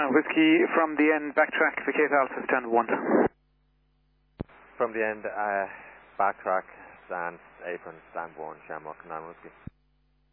Whiskey from the end, backtrack for Cape Alpha, stand 1. From the end, backtrack, stand apron, stand 1, Shamrock 9 Whiskey.